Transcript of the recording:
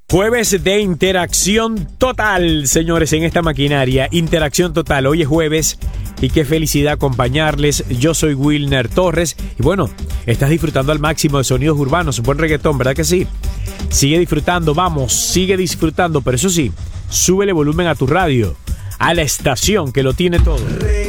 Jueves de interacción total, señores, en esta maquinaria. Interacción total. Hoy es jueves y qué felicidad acompañarles. Yo soy Wilner Torres y bueno, estás disfrutando al máximo de sonidos urbanos. Buen reggaetón, ¿verdad que sí? Sigue disfrutando, vamos, sigue disfrutando, pero eso sí, súbele volumen a tu radio, a la estación que lo tiene todo.